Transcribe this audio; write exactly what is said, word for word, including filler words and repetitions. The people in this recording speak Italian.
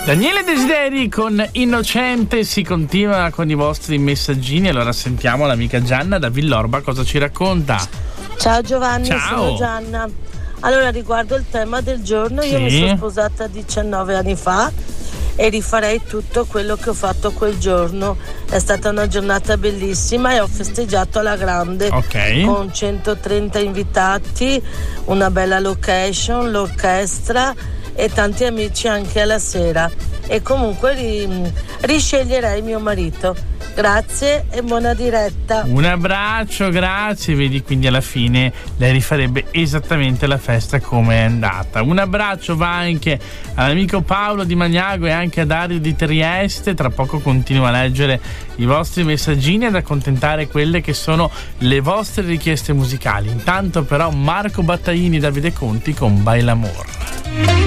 Daniele Desideri con Innocente. Si continua con i vostri messaggini. Allora sentiamo l'amica Gianna da Villorba cosa ci racconta. Ciao Giovanni, Ciao. sono Gianna. Allora, riguardo il tema del giorno, Sì. io mi sono sposata diciannove anni fa e rifarei tutto quello che ho fatto quel giorno. È stata una giornata bellissima e ho festeggiato alla grande, Ok. con centotrenta invitati, una bella location, l'orchestra e tanti amici anche alla sera. E comunque ri- risceglierei mio marito. Grazie e buona diretta. Un abbraccio, grazie. Vedi, quindi alla fine lei rifarebbe esattamente la festa come è andata. Un abbraccio va anche all'amico Paolo di Magnago e anche a Dario di Trieste. Tra poco continuo a leggere i vostri messaggini ed accontentare quelle che sono le vostre richieste musicali. Intanto però Marco Battaglini, Davide Conti con Bailamor.